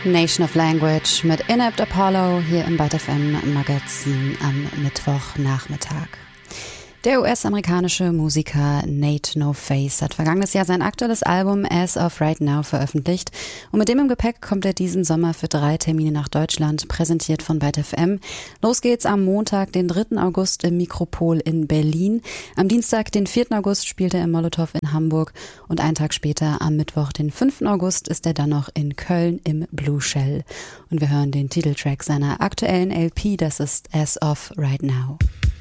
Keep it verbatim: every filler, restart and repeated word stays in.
Nation of Language mit Inept Apollo hier im Byte F M Magazin am Mittwochnachmittag. Der U S-amerikanische Musiker Nate No Face hat vergangenes Jahr sein aktuelles Album As of Right Now veröffentlicht und mit dem im Gepäck kommt er diesen Sommer für drei Termine nach Deutschland, präsentiert von Byte F M. Los geht's am Montag, den dritten August im Mikropol in Berlin. Am Dienstag, den vierten August, spielt er im Molotow in Hamburg und einen Tag später, am Mittwoch, den fünften August, ist er dann noch in Köln im Blue Shell. Und wir hören den Titeltrack seiner aktuellen L P, das ist As of Right Now.